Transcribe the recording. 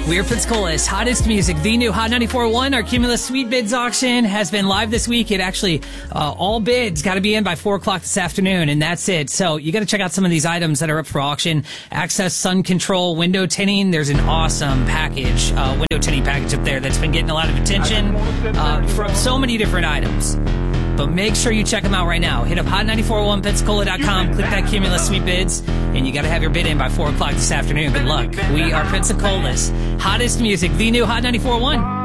We're Pensacola's hottest music, the new Hot 94.1. Our Cumulus Sweet Bids auction has been live this week. It actually, all bids got to be in by 4 o'clock this afternoon, and that's it. So you got to check out some of these items that are up for auction. Access sun control, window tinting. There's an awesome package, window tinting package up there that's been getting a lot of attention from so many different items. But make sure you check them out right now. Hit up hot941pensacola.com, click that Cumulus Sweet Bids, and you got to have your bid in by 4 o'clock this afternoon. Good luck. We are Pensacola's hottest music, the new Hot 94.1.